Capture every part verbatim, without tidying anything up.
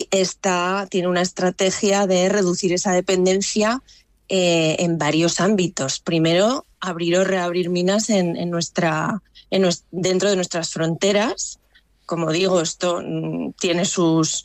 y está, tiene una estrategia de reducir esa dependencia eh, en varios ámbitos. Primero, abrir o reabrir minas en, en nuestra, en nues- dentro de nuestras fronteras. Como digo, esto mm, tiene sus...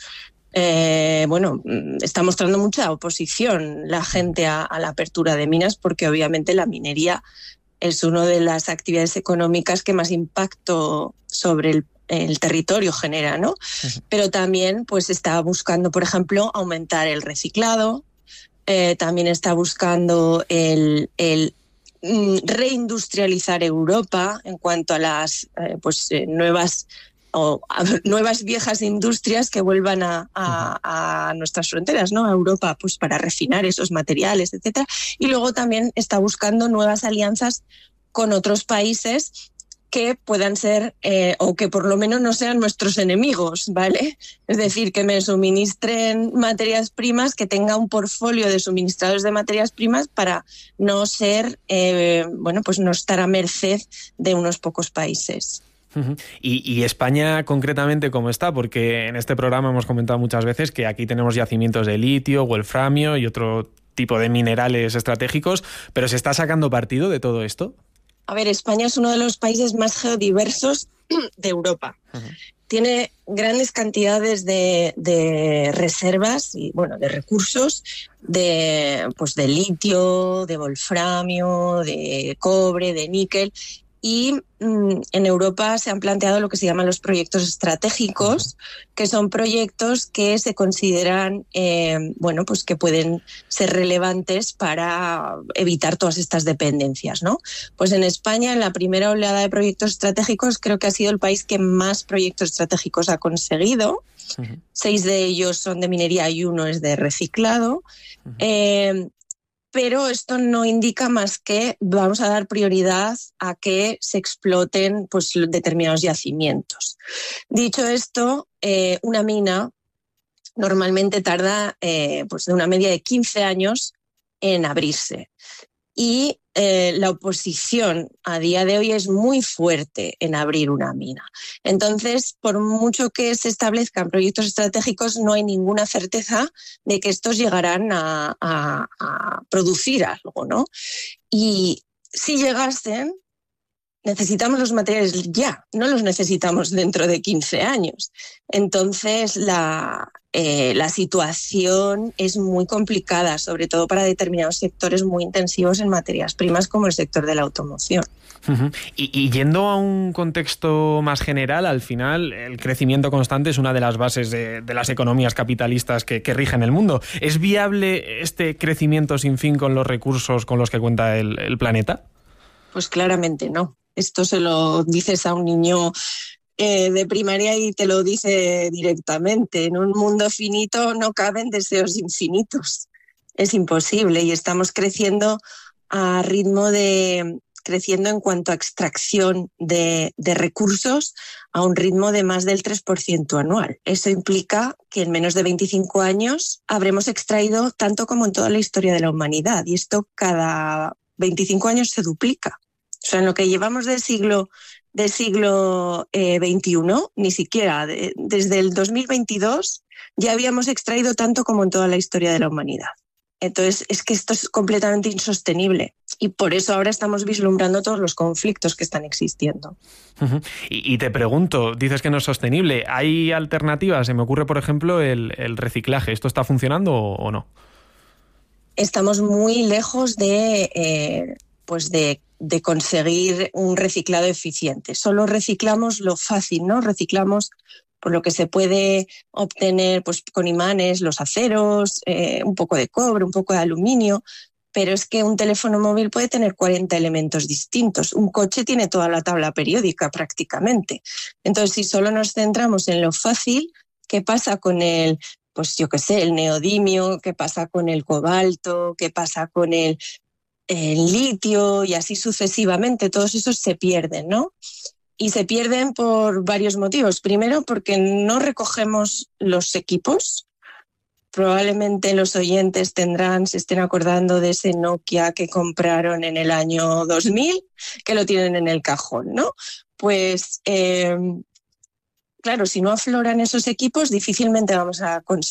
Eh, bueno, mm, está mostrando mucha oposición la gente a, a la apertura de minas, porque obviamente la minería es una de las actividades económicas que más impacto sobre el, el territorio genera, ¿no? Uh-huh. Pero también pues está buscando, por ejemplo, aumentar el reciclado, eh, también está buscando el, el reindustrializar Europa en cuanto a las eh, pues eh, nuevas o a, nuevas viejas industrias que vuelvan a, a, a nuestras fronteras, ¿no? A Europa, pues para refinar esos materiales, etcétera. Y luego también está buscando nuevas alianzas con otros países que puedan ser, eh, o que por lo menos no sean nuestros enemigos, ¿vale? Es decir, que me suministren materias primas, que tenga un portfolio de suministradores de materias primas para no ser, eh, bueno, pues no estar a merced de unos pocos países. Uh-huh. ¿Y, y España concretamente cómo está? Porque en este programa hemos comentado muchas veces que aquí tenemos yacimientos de litio, wolframio y otro tipo de minerales estratégicos, pero ¿se está sacando partido de todo esto? A ver, España es uno de los países más geodiversos de Europa. Uh-huh. Tiene grandes cantidades de, de reservas y, bueno, de recursos de, pues de litio, de wolframio, de cobre, de níquel. Y mmm, en Europa se han planteado lo que se llaman los proyectos estratégicos, que son proyectos que se consideran, eh, bueno, pues que pueden ser relevantes para evitar todas estas dependencias, ¿no? Pues en España, en la primera oleada de proyectos estratégicos, creo que ha sido el país que más proyectos estratégicos ha conseguido. Uh-huh. Seis de ellos son de minería y uno es de reciclado. Uh-huh. Eh, Pero esto no indica más que vamos a dar prioridad a que se exploten pues, determinados yacimientos. Dicho esto, eh, una mina normalmente tarda eh, pues, de una media de quince años en abrirse. Y eh, la oposición a día de hoy es muy fuerte en abrir una mina. Entonces, por mucho que se establezcan proyectos estratégicos, no hay ninguna certeza de que estos llegarán a, a, a producir algo, ¿no? Y si llegasen, necesitamos los materiales ya, no los necesitamos dentro de quince años. Entonces, la, eh, la situación es muy complicada, sobre todo para determinados sectores muy intensivos en materias primas, como el sector de la automoción. Uh-huh. Y, y yendo a un contexto más general, al final el crecimiento constante es una de las bases de, de las economías capitalistas que, que rigen el mundo. ¿Es viable este crecimiento sin fin con los recursos con los que cuenta el, el planeta? Pues claramente no. Esto se lo dices a un niño eh, de primaria y te lo dice directamente. En un mundo finito no caben deseos infinitos. Es imposible y estamos creciendo a ritmo de... creciendo en cuanto a extracción de, de recursos a un ritmo de más del tres por ciento anual. Eso implica que en menos de veinticinco años habremos extraído tanto como en toda la historia de la humanidad y esto cada veinticinco años se duplica. O sea, en lo que llevamos del siglo, del siglo eh, veintiuno, ni siquiera de, desde el dos mil veintidós ya habíamos extraído tanto como en toda la historia de la humanidad. Entonces, es que esto es completamente insostenible y por eso ahora estamos vislumbrando todos los conflictos que están existiendo. Uh-huh. Y, y te pregunto, dices que no es sostenible. ¿Hay alternativas? Se me ocurre, por ejemplo, el, el reciclaje. ¿Esto está funcionando o, o no? Estamos muy lejos de, eh, pues de, de conseguir un reciclado eficiente. Solo reciclamos lo fácil, ¿no? Reciclamos por lo que se puede obtener pues, con imanes, los aceros, eh, un poco de cobre, un poco de aluminio, pero es que un teléfono móvil puede tener cuarenta elementos distintos. Un coche tiene toda la tabla periódica prácticamente. Entonces, si solo nos centramos en lo fácil, ¿qué pasa con el, pues yo qué sé, el neodimio? ¿Qué pasa con el cobalto? ¿Qué pasa con el, el litio? Y así sucesivamente, todos esos se pierden, ¿no? Y se pierden por varios motivos. Primero, porque no recogemos los equipos. Probablemente los oyentes tendrán, se estén acordando de ese Nokia que compraron en el año dos mil, que lo tienen en el cajón, ¿no? Pues, eh, claro, si no afloran esos equipos, difícilmente vamos a conseguir